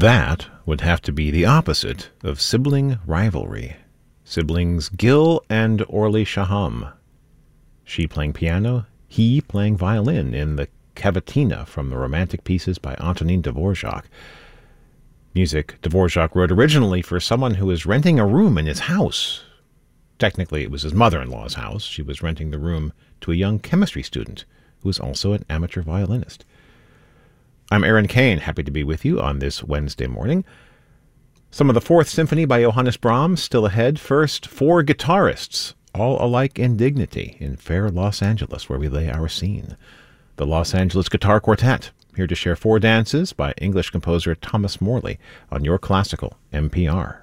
That would have to be the opposite of sibling rivalry. Siblings Gil and Orly Shaham. She playing piano, he playing violin in the Cavatina from the Romantic Pieces by Antonin Dvorak. Music Dvorak wrote originally for someone who was renting a room in his house. Technically, it was his mother-in-law's house. She was renting the room to a young chemistry student who was also an amateur violinist. I'm Aaron Kane, happy to be with you on this Wednesday morning. Some of the Fourth Symphony by Johannes Brahms still ahead. First, four guitarists, all alike in dignity, in fair Los Angeles, where we lay our scene. The Los Angeles Guitar Quartet, here to share four dances by English composer Thomas Morley on Your Classical NPR.